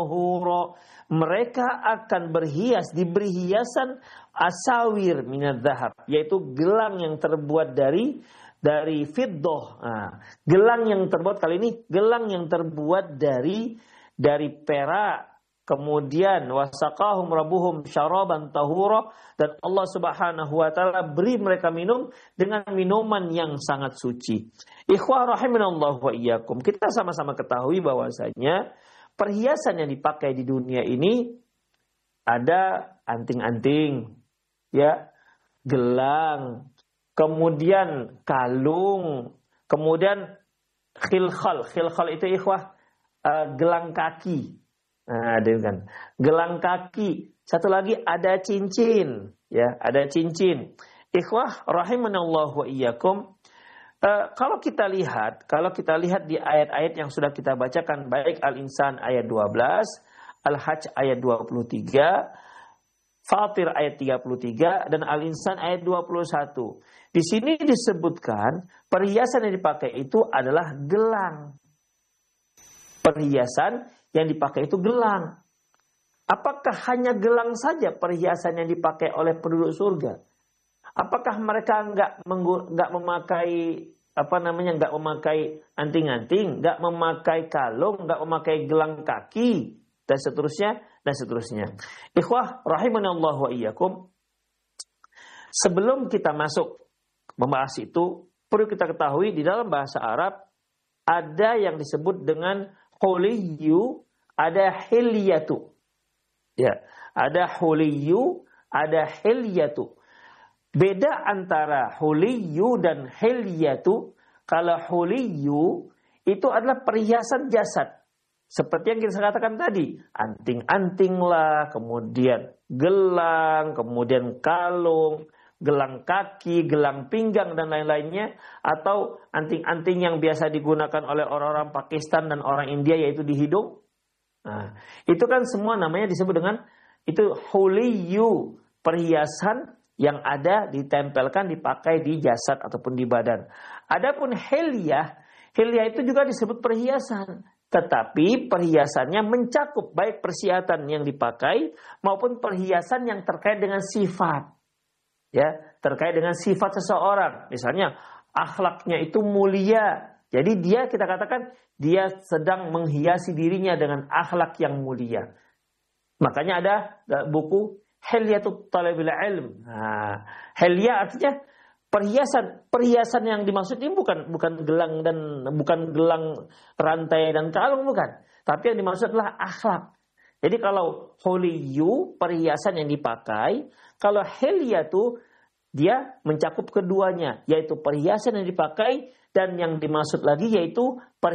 tahura. Mereka akan berhias, diberi hiasan asawir minadz zahab, yaitu gelang yang terbuat dari fiddah. Nah, gelang yang terbuat kali ini gelang yang terbuat dari perak. Kemudian wasaqahum rabbuhum syaraban tahura, dan Allah Subhanahu wa taala beri mereka minum dengan minuman yang sangat suci. Ikhwah rahimanallahu wa iyyakum. Kita sama-sama ketahui bahwasanya perhiasan yang dipakai di dunia ini ada anting-anting, ya, gelang, kemudian kalung, kemudian khilkhal. Khilkhal itu ikhwah gelang kaki. Nah, kan gelang kaki. Satu lagi ada cincin, ya, ada cincin. Ikhwah rahimanallahu wa iyyakum. Kalau kita lihat di ayat-ayat yang sudah kita bacakan, baik Al-Insan ayat 12, Al-Hajj ayat 23, Fatir ayat 33, dan Al-Insan ayat 21. Di sini disebutkan perhiasan yang dipakai itu adalah gelang. Perhiasan yang dipakai itu gelang. Apakah hanya gelang saja perhiasan yang dipakai oleh penduduk surga? Apakah mereka nggak memakai nggak memakai anting-anting, nggak memakai kalung, nggak memakai gelang kaki, dan seterusnya. Ikhwah rahimanallahu wa iyyakum. Sebelum kita masuk membahas itu, perlu kita ketahui di dalam bahasa Arab ada yang disebut dengan huliyyu, ada hilyatu. Ya, ada huliyyu, ada hilyatu. Beda antara huliyyu dan hilyatu. Kalau huliyyu itu adalah perhiasan jasad. Seperti yang kita katakan tadi, anting-anting lah, kemudian gelang, kemudian kalung, gelang kaki, gelang pinggang, dan lain-lainnya. Atau anting-anting yang biasa digunakan oleh orang-orang Pakistan dan orang India, yaitu di hidung. Nah, itu kan semua namanya disebut dengan itu huliyyu, perhiasan yang ada ditempelkan, dipakai di jasad ataupun di badan. Adapun hilyah itu juga disebut perhiasan. Tetapi perhiasannya mencakup baik perhiasan yang dipakai maupun perhiasan yang terkait dengan sifat. Ya, terkait dengan sifat seseorang. Misalnya akhlaknya itu mulia. Jadi kita katakan dia sedang menghiasi dirinya dengan akhlak yang mulia. Makanya ada buku Hilyatut Thalabil Ilm. Nah, hilyah artinya perhiasan yang dimaksud ini bukan gelang dan bukan gelang rantai dan kalung, bukan. Tapi yang dimaksud adalah akhlak. Jadi kalau huliyyu perhiasan yang dipakai, kalau hilyatu dia mencakup keduanya, yaitu perhiasan yang dipakai dan yang dimaksud lagi yaitu